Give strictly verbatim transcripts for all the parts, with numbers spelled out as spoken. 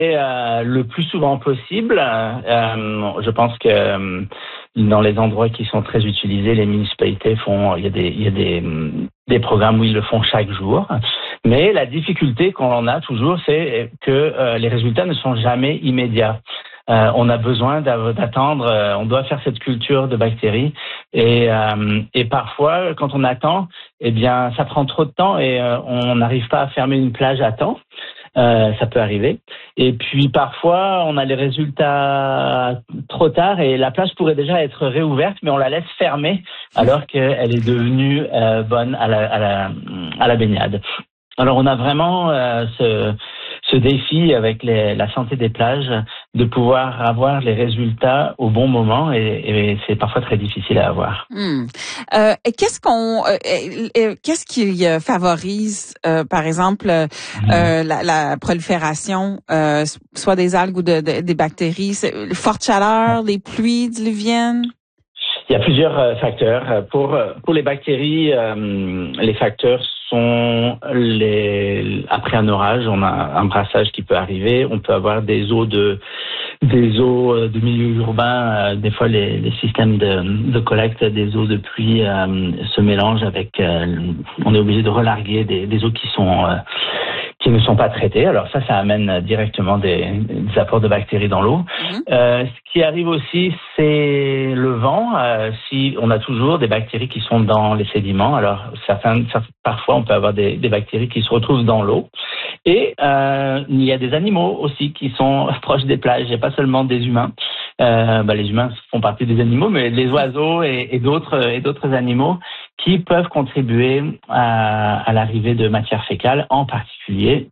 euh, le plus souvent possible. Euh, je pense que euh, dans les endroits qui sont très utilisés, les municipalités font, il y a des, il y a des, des programmes où ils le font chaque jour. Mais la difficulté qu'on a toujours, c'est que euh, les résultats ne sont jamais immédiats. Euh, on a besoin d'attendre, euh, on doit faire cette culture de bactéries et, euh, et parfois quand on attend, eh bien ça prend trop de temps et euh, on n'arrive pas à fermer une plage à temps. Euh, ça peut arriver. Et puis parfois on a les résultats trop tard et la plage pourrait déjà être réouverte, mais on la laisse fermée alors qu'elle est devenue euh, bonne à la, à la, à la baignade. Alors on a vraiment euh, ce ce défi avec les, la santé des plages de pouvoir avoir les résultats au bon moment et, et c'est parfois très difficile à avoir. Hmm. Euh, qu'est-ce qu'on, euh, qu'est-ce qui favorise, euh, par exemple, euh, mmh. la, la prolifération, euh, soit des algues ou de, de, des bactéries, forte chaleur, les pluies diluviennes? Il y a plusieurs euh, facteurs. Pour pour les bactéries, euh, les facteurs sont les après un orage, on a un brassage qui peut arriver, on peut avoir des eaux de des eaux de milieu urbain, euh, des fois les, les systèmes de, de collecte des eaux de pluie euh, se mélangent avec, euh, on est obligé de relarguer des, des eaux qui sont euh, qui ne sont pas traitées. Alors ça, ça amène directement des, des apports de bactéries dans l'eau. Mmh. Euh, ce qui arrive aussi, c'est le vent. Euh, si on a toujours des bactéries qui sont dans les sédiments, alors certains, certains parfois on peut avoir des, des bactéries qui se retrouvent dans l'eau. Et euh, il y a des animaux aussi qui sont proches des plages. Il n'y a pas seulement des humains. Euh, bah, les humains font partie des animaux, mais les oiseaux et, et d'autres et d'autres animaux qui peuvent contribuer à, à l'arrivée de matières fécales, en particulier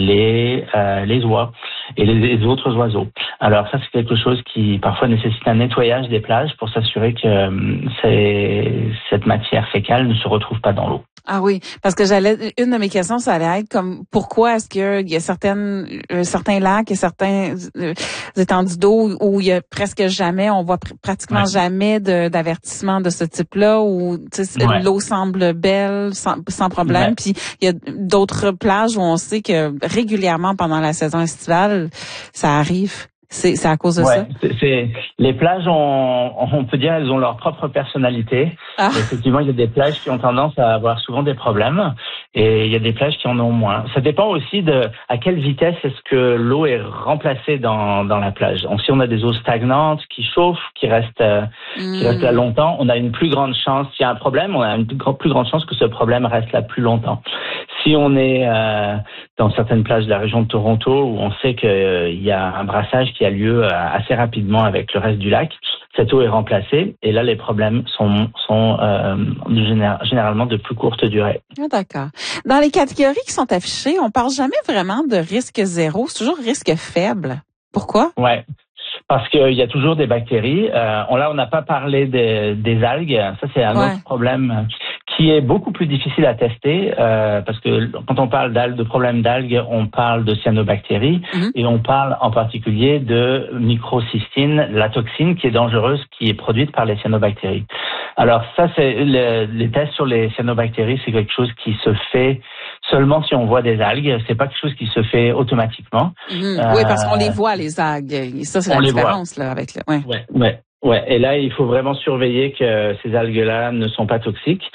les euh, les oies et les, les autres oiseaux. Alors ça, c'est quelque chose qui parfois nécessite un nettoyage des plages pour s'assurer que euh, c'est, cette matière fécale ne se retrouve pas dans l'eau. Ah oui, parce que j'allais, une de mes questions, ça allait être comme pourquoi est-ce qu'il y a certaines, euh, certains lacs et certains euh, étendues d'eau où il y a presque jamais, on voit pr- pratiquement ouais. jamais de, d'avertissement de ce type-là, où ouais. l'eau semble belle, sans, sans problème. Ouais. Puis il y a d'autres plages où on sait que régulièrement pendant la saison estivale, ça arrive. C'est, c'est à cause de ouais, ça? C'est, c'est, les plages, ont, on peut dire, elles ont leur propre personnalité. Ah. Effectivement, il y a des plages qui ont tendance à avoir souvent des problèmes et il y a des plages qui en ont moins. Ça dépend aussi de à quelle vitesse est-ce que l'eau est remplacée dans, dans la plage. Donc, si on a des eaux stagnantes qui chauffent, qui restent, mmh. qui restent là longtemps, on a une plus grande chance. S'il y a un problème, on a une plus, plus grande chance que ce problème reste là plus longtemps. Si on est euh, dans certaines plages de la région de Toronto où on sait qu'il euh, y a un brassage qui a lieu euh, assez rapidement avec le reste du lac, cette eau est remplacée et là les problèmes sont sont euh, généralement de plus courte durée. Ah, d'accord. Dans les catégories qui sont affichées, on parle jamais vraiment de risque zéro, c'est toujours risque faible. Pourquoi? Ouais. Parce qu'il y a toujours des bactéries. Euh, on, là, on n'a pas parlé des, des algues. Ça, c'est un ouais. autre problème qui est beaucoup plus difficile à tester euh, parce que quand on parle d'algues, de problèmes d'algues, on parle de cyanobactéries mm-hmm. et on parle en particulier de microcystine, la toxine qui est dangereuse, qui est produite par les cyanobactéries. Alors ça, c'est le, les tests sur les cyanobactéries, c'est quelque chose qui se fait seulement si on voit des algues. C'est pas quelque chose qui se fait automatiquement. Mm-hmm. Euh, oui, parce qu'on les voit les algues. Et ça, c'est la différence là avec le. Ouais. Ouais. ouais. Ouais, et là, il faut vraiment surveiller que ces algues-là ne sont pas toxiques.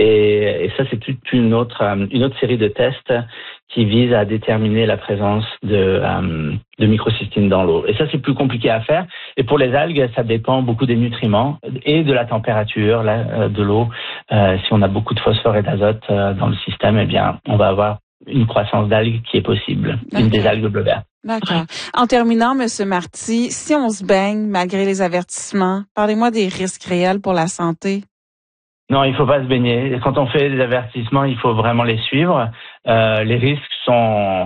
Et, et ça, c'est toute une autre, une autre série de tests qui visent à déterminer la présence de, um, de microcystine dans l'eau. Et ça, c'est plus compliqué à faire. Et pour les algues, ça dépend beaucoup des nutriments et de la température là, de l'eau. Euh, si on a beaucoup de phosphore et d'azote euh, dans le système, eh bien, on va avoir une croissance d'algues qui est possible, okay. Une des algues bleu vert. D'accord. En terminant, Monsieur Marty, si on se baigne malgré les avertissements, parlez-moi des risques réels pour la santé. Non, il faut pas se baigner. Quand on fait des avertissements, il faut vraiment les suivre. Euh, les risques sont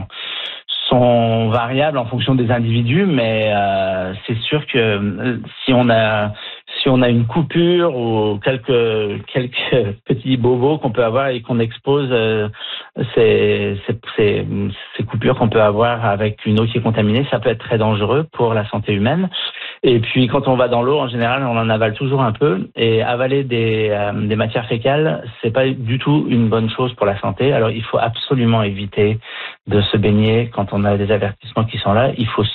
sont variables en fonction des individus, mais euh, c'est sûr que si on a si on a une coupure ou quelques quelques petits bobos qu'on peut avoir et qu'on expose euh, ces, ces, ces, ces coupures qu'on peut avoir avec une eau qui est contaminée, ça peut être très dangereux pour la santé humaine. Et puis quand on va dans l'eau, en général, on en avale toujours un peu. Et avaler des, euh, des matières fécales, c'est pas du tout une bonne chose pour la santé. Alors il faut absolument éviter de se baigner quand on a des avertissements qui sont là. Il faut